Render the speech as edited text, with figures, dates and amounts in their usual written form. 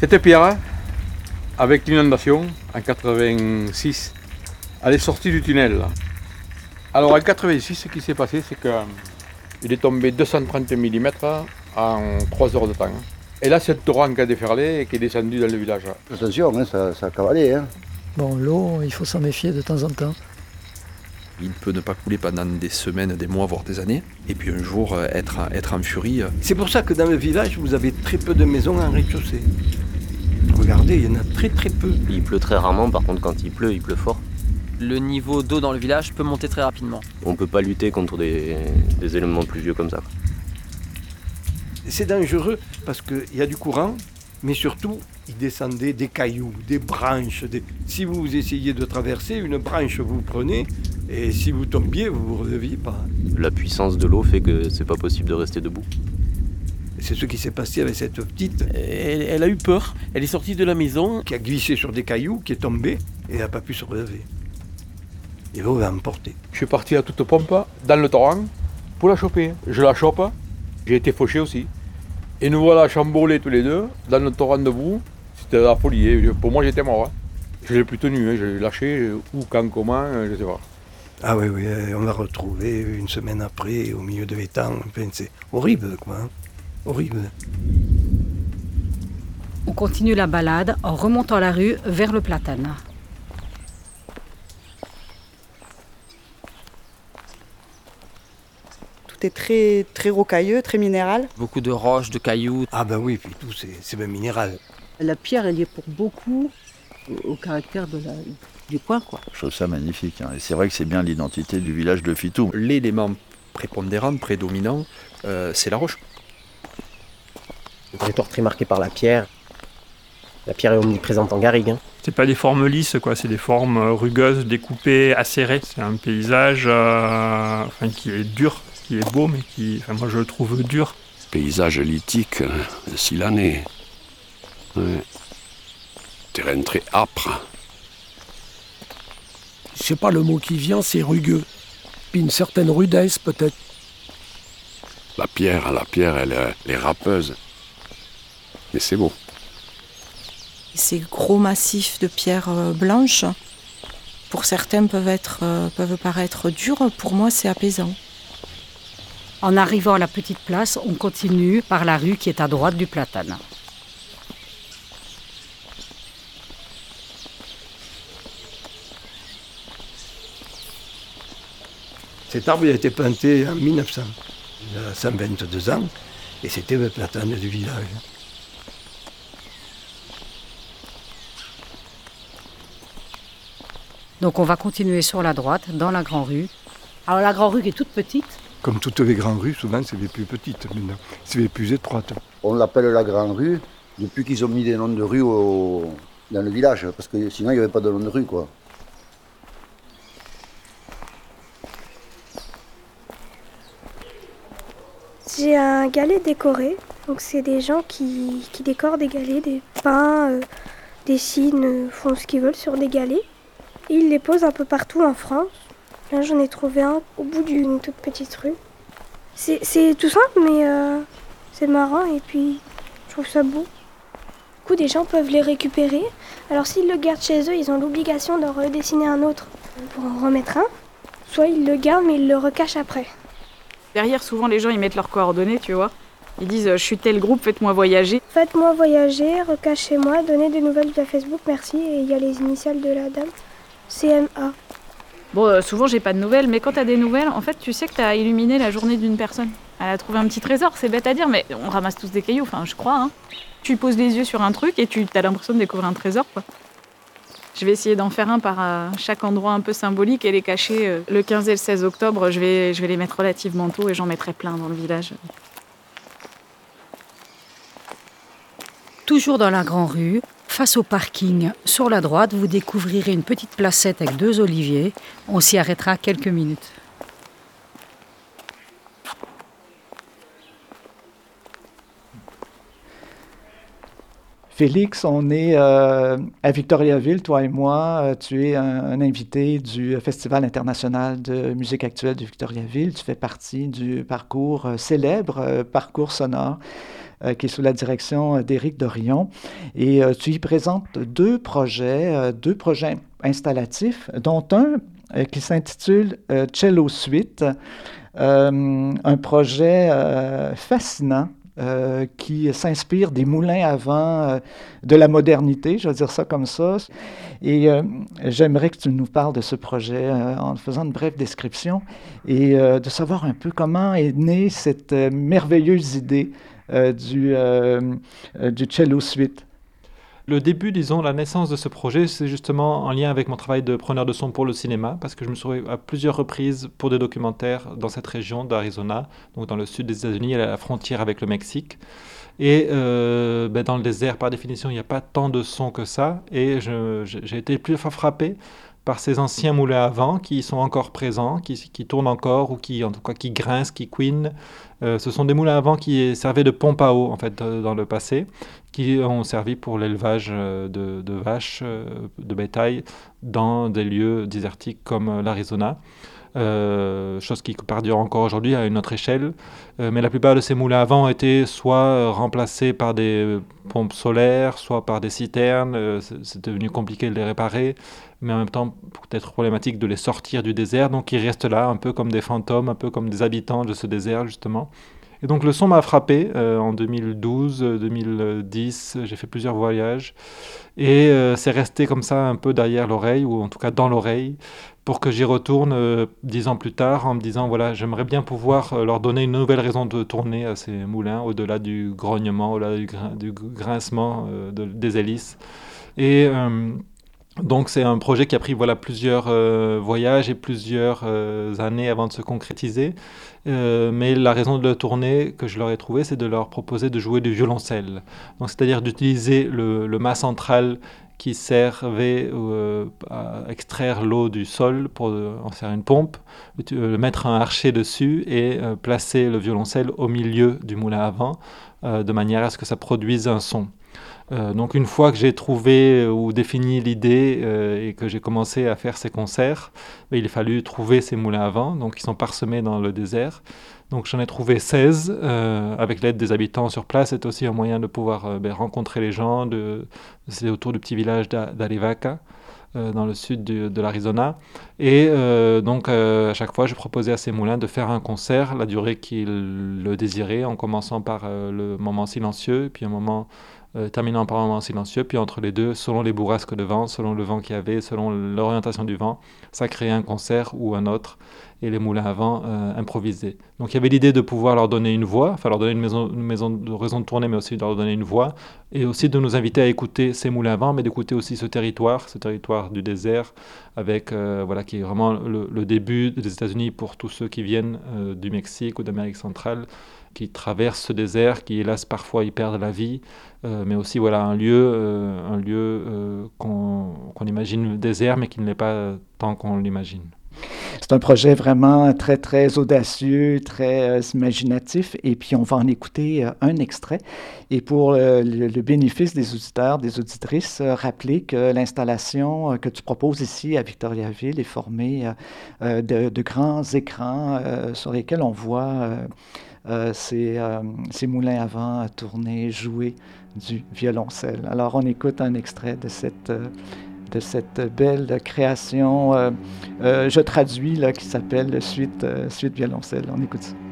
Cette pierre, avec l'inondation en 86, elle est sortie du tunnel. Alors en 86, ce qui s'est passé, c'est qu'il est tombé 230 mm en 3 heures de temps. Et là, c'est le torrent qui a déferlé et qui est descendu dans le village. Attention, hein, ça a cavalé. Hein. Bon, l'eau, il faut s'en méfier de temps en temps. Il peut ne pas couler pendant des semaines, des mois, voire des années. Et puis un jour, être en furie. C'est pour ça que dans le village, vous avez très peu de maisons en rez-de-chaussée. Regardez, il y en a très très peu. Il pleut très rarement, par contre quand il pleut fort. Le niveau d'eau dans le village peut monter très rapidement. On peut pas lutter contre des éléments pluvieux comme ça. C'est dangereux parce qu'il y a du courant, mais surtout, il descendait des cailloux, des branches. Si vous essayez de traverser, une branche vous prenez, et si vous tombiez, vous ne vous releviez pas. La puissance de l'eau fait que c'est pas possible de rester debout. C'est ce qui s'est passé avec cette petite. Elle a eu peur, elle est sortie de la maison. Qui a glissé sur des cailloux, qui est tombée, et n'a pas pu se relever. Et l'eau l'a emporté. Je suis parti à toute pompe dans le torrent pour la choper. Je la chope, j'ai été fauché aussi. Et nous voilà chamboulés tous les deux dans le torrent debout. C'était la folie. Pour moi, j'étais mort. Je ne l'ai plus tenu. Je l'ai lâché. Où, quand, comment, je ne sais pas. Ah oui, on l'a retrouvé une semaine après, au milieu de l'étang. Enfin, c'est horrible, quoi. Hein. Horrible. On continue la balade en remontant la rue vers le platane. Tout est très, très rocailleux, très minéral. Beaucoup de roches, de cailloux. Ah ben oui, puis tout, c'est bien minéral. La pierre, elle y est pour beaucoup au caractère du coin, quoi. Je trouve ça magnifique. Hein. Et c'est vrai que c'est bien l'identité du village de Fitou. L'élément prépondérant, prédominant, c'est la roche. Un territoire très marqué par la pierre. La pierre est omniprésente en garrigue. Hein. C'est pas des formes lisses, quoi. C'est des formes rugueuses, découpées, acérées. C'est un paysage qui est dur, qui est beau, mais moi je le trouve dur. Paysage lithique, silané. Ouais. Terrain très âpre. Je sais pas, le mot qui vient, c'est rugueux. Puis une certaine rudesse, peut-être. La pierre, elle est râpeuse. Mais c'est beau. Ces gros massifs de pierres blanches, pour certains peuvent paraître durs, pour moi c'est apaisant. En arrivant à la petite place, on continue par la rue qui est à droite du platane. Cet arbre il a été planté en 1900, il a 122 ans, et c'était le platane du village. Donc on va continuer sur la droite, dans la grande rue. Alors la grande rue qui est toute petite. Comme toutes les grandes rues, souvent c'est les plus petites maintenant, c'est les plus étroites. On l'appelle la grande rue depuis qu'ils ont mis des noms de rue dans le village, parce que sinon il n'y avait pas de nom de rue, quoi. J'ai un galet décoré, donc c'est des gens qui décorent des galets, des peints, dessinent, font ce qu'ils veulent sur des galets. Et ils les posent un peu partout en France. Là j'en ai trouvé un au bout d'une toute petite rue. C'est tout simple mais c'est marrant et puis je trouve ça beau. Du coup des gens peuvent les récupérer. Alors s'ils le gardent chez eux, ils ont l'obligation d'en redessiner un autre pour en remettre un. Soit ils le gardent mais ils le recachent après. Derrière, souvent, les gens, ils mettent leurs coordonnées, tu vois. Ils disent, je suis tel groupe, faites-moi voyager. Faites-moi voyager, recachez-moi, donnez des nouvelles via Facebook, merci. Et il y a les initiales de la dame, CMA. Bon, souvent, j'ai pas de nouvelles, mais quand t'as des nouvelles, en fait, tu sais que t'as illuminé la journée d'une personne. Elle a trouvé un petit trésor, c'est bête à dire, mais on ramasse tous des cailloux, enfin, je crois. Hein. Tu poses les yeux sur un truc et t'as l'impression de découvrir un trésor, quoi. Je vais essayer d'en faire un par chaque endroit un peu symbolique et les cacher. Le 15 et le 16 octobre, je vais les mettre relativement tôt et j'en mettrai plein dans le village. Toujours dans la grande rue, face au parking, sur la droite, vous découvrirez une petite placette avec 2 oliviers. On s'y arrêtera quelques minutes. Félix, on est à Victoriaville, toi et moi. Tu es un invité du Festival international de musique actuelle de Victoriaville. Tu fais partie du parcours célèbre, parcours sonore qui est sous la direction d'Éric Dorion. Et tu y présentes deux projets installatifs, dont un qui s'intitule Cello Suite, un projet fascinant qui s'inspire des moulins à vent de la modernité, je vais dire ça comme ça. Et j'aimerais que tu nous parles de ce projet en faisant une brève description et de savoir un peu comment est née cette merveilleuse idée du Cello Suite. Le début, disons, la naissance de ce projet, c'est justement en lien avec mon travail de preneur de son pour le cinéma, parce que je me suis retrouvé à plusieurs reprises pour des documentaires dans cette région d'Arizona, donc dans le sud des États-Unis, à la frontière avec le Mexique. Et dans le désert, par définition, il n'y a pas tant de sons que ça, et j'ai été plusieurs fois frappé par ces anciens moulins à vent qui sont encore présents, qui tournent encore, ou qui, en tout cas, qui grincent, qui couinent. Ce sont des moulins à vent qui servaient de pompe à eau, en fait, dans le passé, qui ont servi pour l'élevage de vaches, de bétail, dans des lieux désertiques comme l'Arizona. Chose qui perdure encore aujourd'hui à une autre échelle. Mais la plupart de ces moulins à vent ont été soit remplacés par des pompes solaires, soit par des citernes. C'est devenu compliqué de les réparer, mais en même temps peut-être problématique de les sortir du désert. Donc ils restent là, un peu comme des fantômes, un peu comme des habitants de ce désert justement. Et donc le son m'a frappé en 2012, 2010, j'ai fait plusieurs voyages. Et c'est resté comme ça un peu derrière l'oreille, ou en tout cas dans l'oreille, pour que j'y retourne 10 ans plus tard en me disant, voilà, j'aimerais bien pouvoir leur donner une nouvelle raison de tourner à ces moulins, au-delà du grognement, au-delà du grincement des hélices. Et donc c'est un projet qui a pris plusieurs voyages et plusieurs années avant de se concrétiser. Mais la raison de le tourner que je leur ai trouvé, c'est de leur proposer de jouer du violoncelle. Donc c'est-à-dire d'utiliser le mât central qui servait à extraire l'eau du sol pour en faire une pompe, mettre un archet dessus et placer le violoncelle au milieu du moulin à vent de manière à ce que ça produise un son. Donc une fois que j'ai trouvé ou défini l'idée et que j'ai commencé à faire ces concerts, il a fallu trouver ces moulins à vent, donc ils sont parsemés dans le désert. Donc j'en ai trouvé 16 avec l'aide des habitants sur place. C'est aussi un moyen de pouvoir rencontrer les gens. C'est autour du petit village d'Arivaca, dans le sud de l'Arizona. Et donc à chaque fois, je proposais à ces moulins de faire un concert, la durée qu'ils le désiraient, en commençant par le moment silencieux, puis un moment terminant par un moment silencieux, puis entre les deux, selon les bourrasques de vent, selon le vent qu'il y avait, selon l'orientation du vent, ça créait un concert ou un autre, et les moulins à vent improvisaient. Donc il y avait l'idée de pouvoir leur donner une voix, enfin leur donner une raison de tourner, mais aussi de leur donner une voix, et aussi de nous inviter à écouter ces moulins à vent, mais d'écouter aussi ce territoire du désert, avec qui est vraiment le début des États-Unis pour tous ceux qui viennent du Mexique ou d'Amérique centrale, qui traversent ce désert, qui hélas parfois y perdent la vie, mais aussi un lieu qu'on imagine désert, mais qui ne l'est pas tant qu'on l'imagine. C'est un projet vraiment très, très audacieux, très imaginatif, et puis on va en écouter un extrait. Et pour le bénéfice des auditeurs, des auditrices, rappeler que l'installation que tu proposes ici à Victoriaville est formée de grands écrans sur lesquels on voit ces moulins à vent tourner, jouer du violoncelle. Alors on écoute un extrait de cette belle création, je traduis, qui s'appelle Suite violoncelle. On écoute ça.